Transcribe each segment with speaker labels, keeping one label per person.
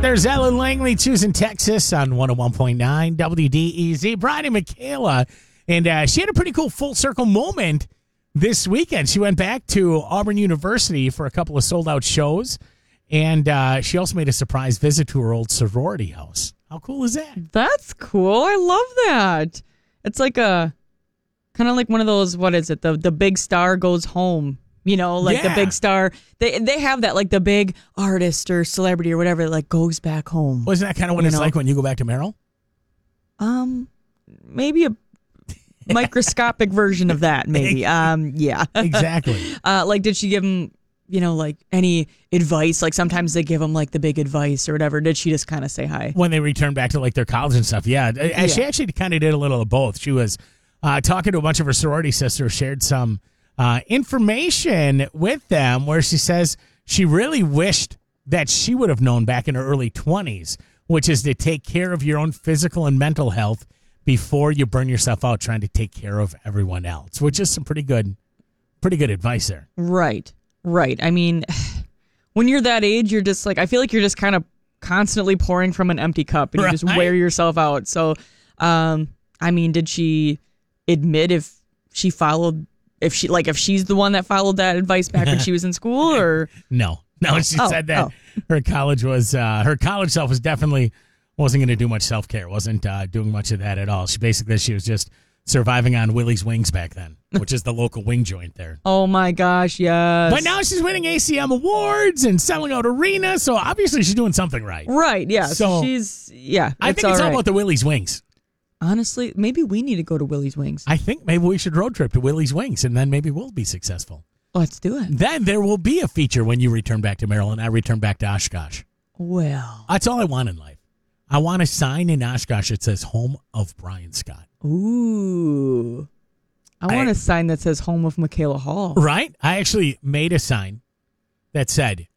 Speaker 1: There's Ellen Langley choosing Texas on 101.9 WDEZ. Brian and Michaela, and she had a pretty cool full circle moment this weekend. She went back to Auburn University for a couple of sold-out shows, and she also made a surprise visit to her old sorority house. How cool is that?
Speaker 2: That's cool. I love that. It's like a kind of like one of those, what is it? The big star goes home. You know, like the big star. They have that, like the big artist or celebrity or whatever, like goes back home.
Speaker 1: Wasn't that kind of what it's like when you go back to Merrill?
Speaker 2: Maybe a microscopic version of that, maybe. Yeah.
Speaker 1: Exactly.
Speaker 2: Like, did she give him, like any advice? Like sometimes they give them like the big advice or whatever. Did she just kind of say hi?
Speaker 1: When they return back to like their college and stuff, yeah. She actually kind of did a little of both. She was talking to a bunch of her sorority sisters, shared some information with them where she says she really wished that she would have known back in her early 20s, which is to take care of your own physical and mental health before you burn yourself out trying to take care of everyone else, which is some pretty good advice there.
Speaker 2: Right. I mean, when you're that age, you're just like, I feel like you're just kind of constantly pouring from an empty cup and you just wear yourself out. So, I mean, did she admit if she's the one that followed that advice back when she was in school, or
Speaker 1: no, she said that her college self was definitely wasn't going to do much self-care, wasn't doing much of that at all. She was just surviving on Willie's Wings back then, which is the local wing joint there.
Speaker 2: Oh my gosh, yes.
Speaker 1: But now she's winning ACM awards and selling out arenas, so obviously she's doing something right.
Speaker 2: Right, yeah.
Speaker 1: So
Speaker 2: I think it's
Speaker 1: all about the Willie's Wings.
Speaker 2: Honestly, maybe we need to go to Willie's Wings.
Speaker 1: I think maybe we should road trip to Willie's Wings, and then maybe we'll be successful.
Speaker 2: Let's do it.
Speaker 1: Then there will be a feature when you return back to Maryland. I return back to Oshkosh.
Speaker 2: Well,
Speaker 1: that's all I want in life. I want a sign in Oshkosh that says "Home of Brian Scott."
Speaker 2: Ooh. I want a sign that says "Home of Michaela Hall."
Speaker 1: Right? I actually made a sign that said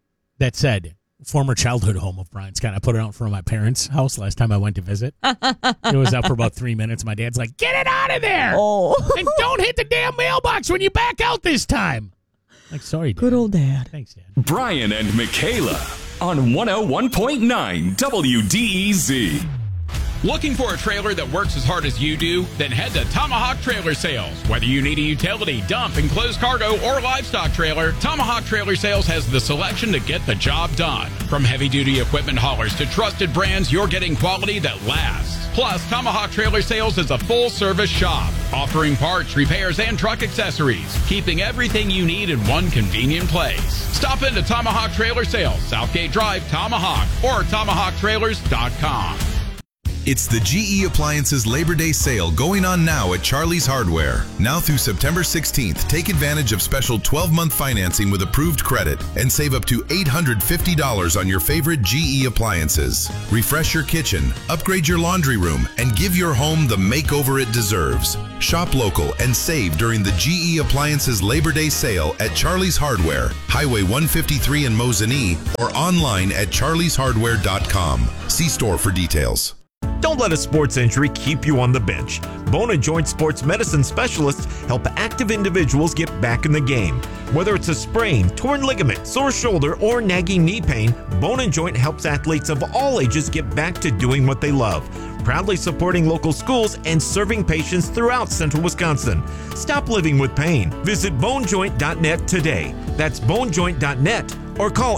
Speaker 1: former childhood home of Brian Scott. I put it out in front of my parents' house last time I went to visit. It was up for about 3 minutes. My dad's like, "Get it out of there!
Speaker 2: Oh.
Speaker 1: And don't hit the damn mailbox when you back out this time." Like, sorry, Dad.
Speaker 2: Good old Dad.
Speaker 1: Thanks, Dad.
Speaker 3: Brian and Michaela on 101.9 WDEZ.
Speaker 4: Looking for a trailer that works as hard as you do? Then head to Tomahawk Trailer Sales. Whether you need a utility, dump, enclosed cargo, or livestock trailer, Tomahawk Trailer Sales has the selection to get the job done. From heavy-duty equipment haulers to trusted brands, you're getting quality that lasts. Plus, Tomahawk Trailer Sales is a full-service shop, offering parts, repairs, and truck accessories, keeping everything you need in one convenient place. Stop into Tomahawk Trailer Sales, Southgate Drive, Tomahawk, or TomahawkTrailers.com.
Speaker 5: It's the GE Appliances Labor Day sale going on now at Charlie's Hardware. Now through September 16th, take advantage of special 12-month financing with approved credit and save up to $850 on your favorite GE appliances. Refresh your kitchen, upgrade your laundry room, and give your home the makeover it deserves. Shop local and save during the GE Appliances Labor Day sale at Charlie's Hardware, Highway 153 in Mosinee, or online at charlieshardware.com. See store for details.
Speaker 6: Don't let a sports injury keep you on the bench. Bone and Joint Sports Medicine specialists help active individuals get back in the game. Whether it's a sprain, torn ligament, sore shoulder, or nagging knee pain, Bone and Joint helps athletes of all ages get back to doing what they love. Proudly supporting local schools and serving patients throughout central Wisconsin. Stop living with pain. Visit bonejoint.net today. That's bonejoint.net or call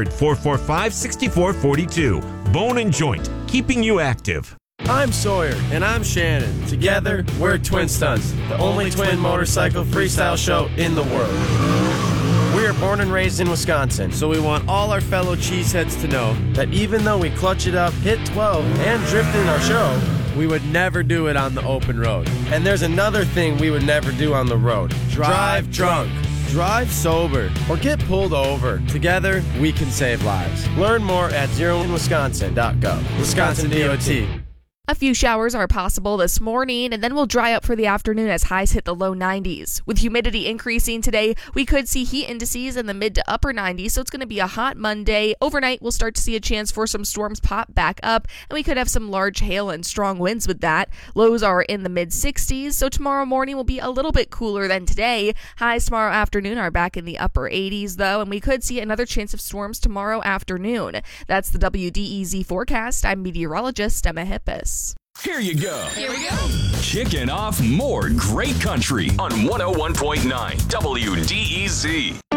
Speaker 6: 800-445-6442. Bone and Joint, keeping you active.
Speaker 7: I'm Sawyer, and I'm Shannon. Together, we're Twin Stunts, the only twin motorcycle freestyle show in the world. We are born and raised in Wisconsin, so we want all our fellow cheeseheads to know that even though we clutch it up, hit 12, and drift in our show, we would never do it on the open road. And there's another thing we would never do on the road. Drive drunk. Drive sober or get pulled over. Together, we can save lives. Learn more at zeroinwisconsin.gov. Wisconsin DOT.
Speaker 8: A few showers are possible this morning, and then we'll dry up for the afternoon as highs hit the low 90s. With humidity increasing today, we could see heat indices in the mid to upper 90s, so it's going to be a hot Monday. Overnight, we'll start to see a chance for some storms pop back up, and we could have some large hail and strong winds with that. Lows are in the mid 60s, so tomorrow morning will be a little bit cooler than today. Highs tomorrow afternoon are back in the upper 80s, though, and we could see another chance of storms tomorrow afternoon. That's the WDEZ forecast. I'm meteorologist Emma Hippis.
Speaker 3: Here you go. Here we go. Kicking off more great country on 101.9 WDEZ.